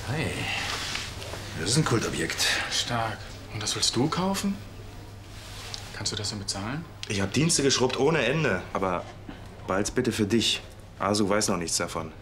Hey, das ist ein Kultobjekt. Stark. Und das willst du kaufen? Kannst du das denn bezahlen? Ich habe Dienste geschrubbt ohne Ende. Aber behalt's bitte für dich. Asu weiß noch nichts davon.